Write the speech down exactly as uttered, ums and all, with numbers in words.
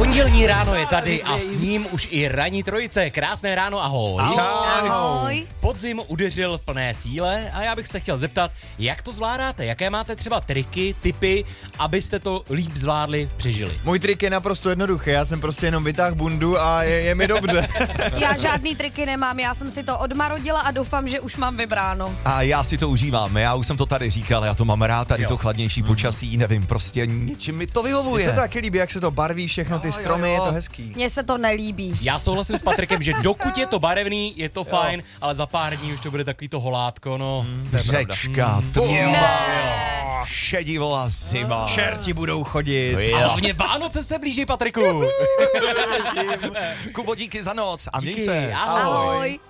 Pondělní ráno je tady a s ním už i ranní trojice. Krásné ráno, ahoj. Ahoj. Podzim udeřil v plné síle a já bych se chtěl zeptat, jak to zvládáte? Jaké máte třeba triky, tipy, abyste to líp zvládli, přežili? Můj trik je naprosto jednoduchý, já jsem prostě jenom vytáhl bundu a je, je mi dobře. Já žádný triky nemám, já jsem si to odmarodila a doufám, že už mám vybráno. A já si to užívám, já už jsem to tady říkal, já to mám rád, tady Jo. to chladnější počasí, nevím, prostě něčím mi to Mně vyhovuje. se to taky líbí, jak se to barví všechno, ty Jo, stromy, jo, je jo. to hezký. Mně se to nelíbí. Já souhlasím s Patrikem, že dokud je to barevný, je to fajn, ale za pár dní už to bude takový to holátko, no. Řečka, tma, šedivá zima. Čerti budou chodit. Jo. A hlavně Vánoce se blíží, Patriku. Kubo, díky za noc a měj Díky, se. ahoj. Ahoj.